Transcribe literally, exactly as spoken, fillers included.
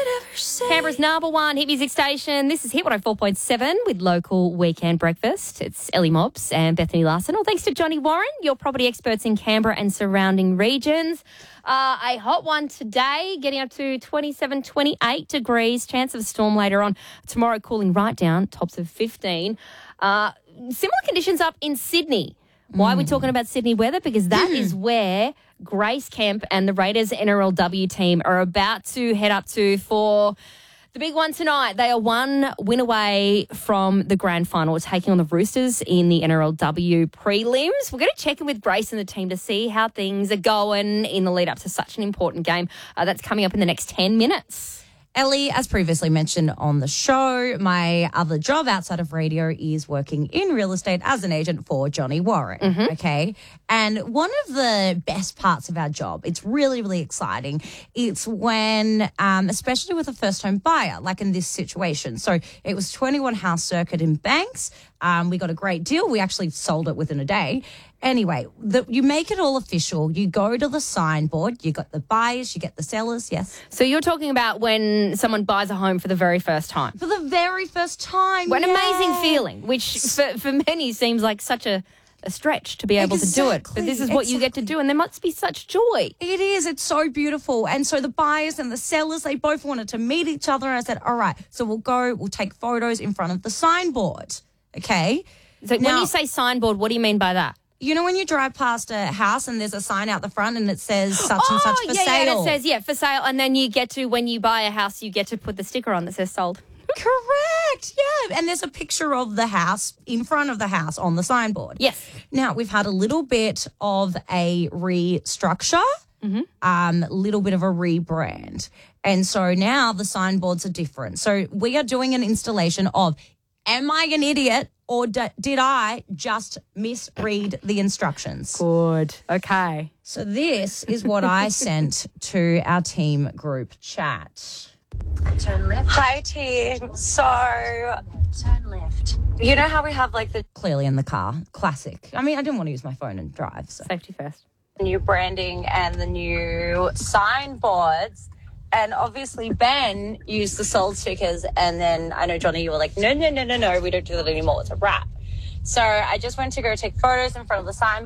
Canberra's number one hit music station. This is Hit one oh four point seven with local weekend breakfast. It's Ellie Mobbs and Bethany Larson. All thanks to Johnny Warren, your property experts in Canberra and surrounding regions. Uh, a hot one today, getting up to twenty-seven, twenty-eight degrees. Chance of a storm later on. Tomorrow cooling right down, tops of fifteen. Uh, similar conditions up in Sydney. Why are we talking about Sydney weather? Because that mm. is where Grace Kemp and the Raiders N R L W team are about to head up to for the big one tonight. They are one win away from the grand final, taking on the Roosters in the N R L W prelims. We're going to check in with Grace and the team to see how things are going in the lead up to such an important game. Uh, that's coming up in the next ten minutes. Ellie, as previously mentioned on the show, my other job outside of radio is working in real estate as an agent for Johnny Warren, mm-hmm. okay? And one of the best parts of our job, it's really, really exciting, it's when, um, especially with a first-home buyer, like in this situation. So it was twenty-one House Circuit in Banks. Um, we got a great deal. We actually sold it within a day. Anyway, the, you make it all official. You go to the signboard. You got the buyers, you get the sellers, yes. So you're talking about when someone buys a home for the very first time. For the very first time, What an yeah. amazing feeling, which for, for many seems like such a, a stretch to be able exactly. to do it. But this is what exactly. you get to do, and there must be such joy. It is. It's so beautiful. And so the buyers and the sellers, they both wanted to meet each other. And I said, all right, so we'll go, we'll take photos in front of the signboard, okay? So now, when you say signboard, what do you mean by that? You know when you drive past a house and there's a sign out the front and it says such oh, and such for yeah, sale? Yeah, and it says, yeah, for sale. And then you get to, when you buy a house, you get to put the sticker on that says sold. Correct, yeah. And there's a picture of the house in front of the house on the signboard. Yes. Now, we've had a little bit of a restructure, mm-hmm. um, a little bit of a rebrand. And so now the signboards are different. So we are doing an installation of, am I an idiot? Or d- did I just misread the instructions? Good. Okay. So this is what I sent to our team group chat. Turn left. Hi, team. So, turn left. You know how we have like the clearly in the car, classic. I mean, I didn't want to use my phone and drive. So. Safety first. New branding and the new signboards. And obviously Ben used the sold stickers, and then I know, Johnny, you were like, no, no, no, no, no, we don't do that anymore. It's a wrap. So I just went to go take photos in front of the sign.